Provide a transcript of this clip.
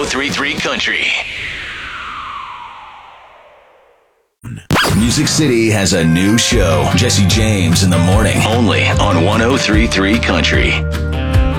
1033 Country. Music City has a new show. Jesse James in the morning. Only on 1033 Country.